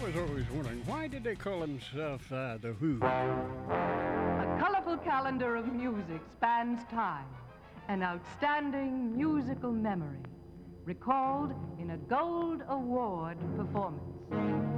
was always wondering, why did they call themselves the Who? A colorful calendar of music spans time, an outstanding musical memory, recalled in a Gold Award performance.